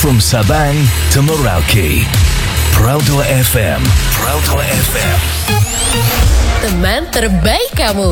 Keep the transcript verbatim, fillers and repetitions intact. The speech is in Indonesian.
From Sabang to Merauke, Proud to F M, Proud to F M. Teman terbaik kamu.